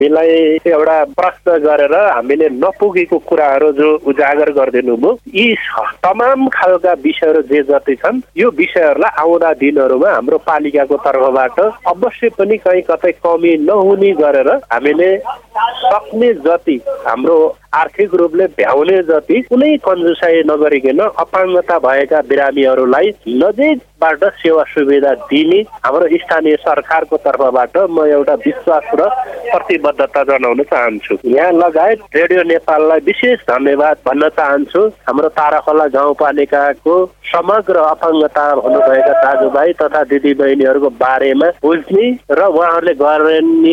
हामीलाई एउटा प्रश्न गरेर हामीले नपुगेको कुराहरू जो उजागर गरिदिनु भयो, यी तमाम खालका विषयहरू जे जति छन् यो विषयहरूलाई आउँदा दिनहरूमा हाम्रो पालिकाको तर्फबाट अवश्य पनि कहीँ कतै कमी नहुने गरेर हामीले सक्ने जति हाम्रो आर्थिक रूपले भ्याउने जति कुनै कन्जुसाई नगरिकन अपाङ्गता भएका बिरामीहरूलाई नजिकबाट सेवा सुविधा दिने हाम्रो स्थानीय सरकारको तर्फबाट म एउटा विश्वास र प्रतिबद्धता जनाउन चाहन्छु। यहाँ लगायत रेडियो नेपाललाई विशेष धन्यवाद भन्न चाहन्छु। हाम्रो ताराखोला गाउँपालिकाको समग्र अपाङ्गता हुनुभएका दाजुभाइ तथा दिदीबहिनीहरूको बारेमा बुझ्ने र उहाँहरूले गर्ने